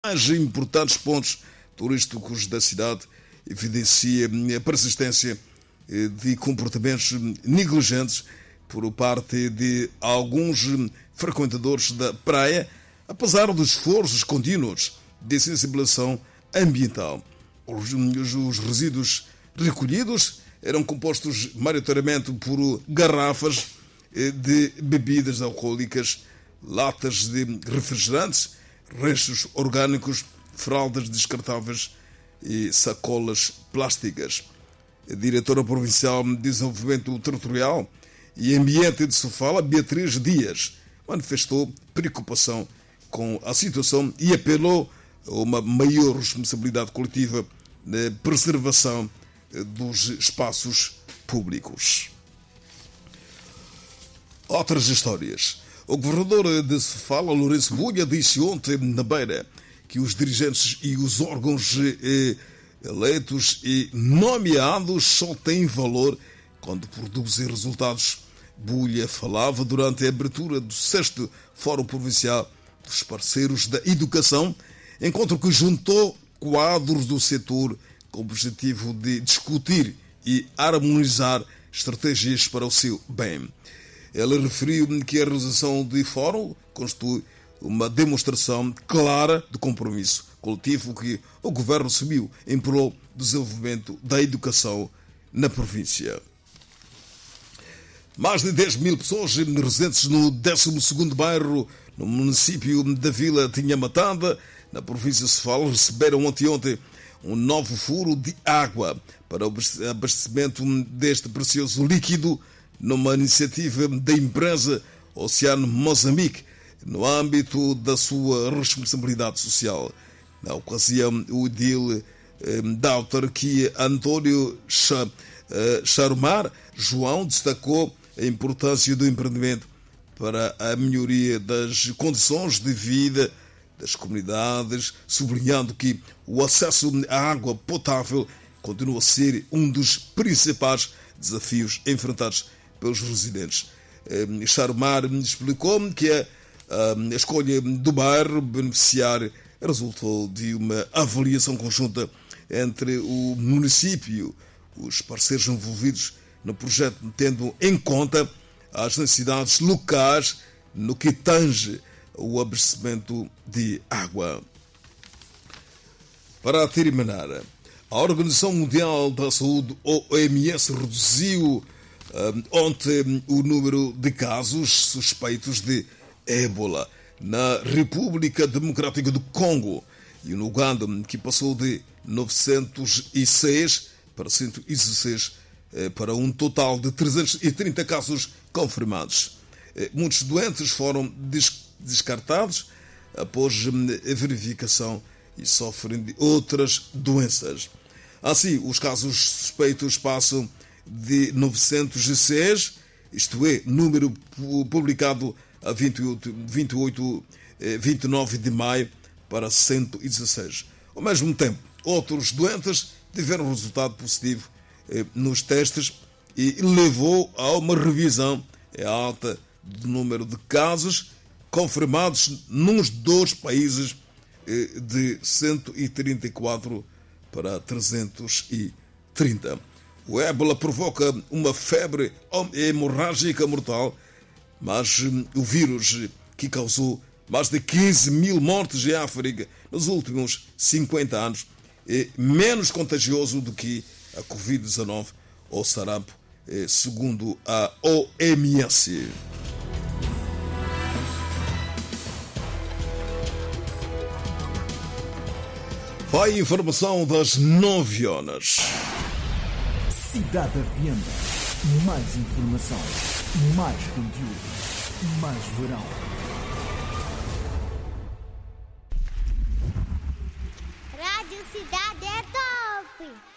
mais importantes pontos turísticos da cidade, evidencia a persistência de comportamentos negligentes por parte de alguns frequentadores da praia, apesar dos esforços contínuos de sensibilização ambiental. Os resíduos recolhidos eram compostos maioritariamente por garrafas de bebidas alcoólicas, latas de refrigerantes, restos orgânicos, fraldas descartáveis e sacolas plásticas. A diretora provincial de Desenvolvimento Territorial e Ambiente de Sofala, Beatriz Dias, manifestou preocupação com a situação e apelou a uma maior responsabilidade coletiva na preservação dos espaços públicos. Outras histórias. O governador de Sofala, Lourenço Bulha, disse ontem na Beira que os dirigentes e os órgãos eleitos e nomeados só têm valor quando produzem resultados. Bulha falava durante a abertura do 6º Fórum Provincial dos Parceiros da Educação, encontro que juntou quadros do setor com o objetivo de discutir e harmonizar estratégias para o seu bem. Ele referiu que a realização do fórum constitui uma demonstração clara de compromisso coletivo que o governo assumiu em prol do desenvolvimento da educação na província. Mais de 10 mil pessoas residentes no 12º bairro, no município da Vila de Inhamatanda, na província de Sofala, receberam ontem um novo furo de água para o abastecimento deste precioso líquido numa iniciativa da empresa Oceano Moçambique, no âmbito da sua responsabilidade social. Na ocasião, o edil da autarquia António Charumar João destacou a importância do empreendimento para a melhoria das condições de vida das comunidades, sublinhando que o acesso à água potável continua a ser um dos principais desafios enfrentados pelos residentes. Charumar explicou que a escolha do bairro beneficiário resultou de uma avaliação conjunta entre o município, os parceiros envolvidos no projeto, tendo em conta as necessidades locais no que tange o abastecimento de água. Para terminar, a Organização Mundial da Saúde, OMS, reduziu ontem o número de casos suspeitos de ébola na República Democrática do Congo e no Uganda, que passou de 906 para 116, para um total de 330 casos confirmados. Muitos doentes foram descartados após a verificação e sofrem de outras doenças. Assim, os casos suspeitos passam de 906, isto é, número publicado a 29 de maio, para 116. Ao mesmo tempo, outros doentes tiveram resultado positivo nos testes e levou a uma revisão alta do número de casos confirmados nos dois países de 134 para 330. O ébola provoca uma febre hemorrágica mortal, mas o vírus que causou mais de 15 mil mortes em África nos últimos 50 anos é menos contagioso do que a Covid-19 ou sarampo, segundo a OMS. Vai a informação das 9 horas. Cidade FM. Mais informação, mais conteúdo, mais verão. Rádio Cidade é top!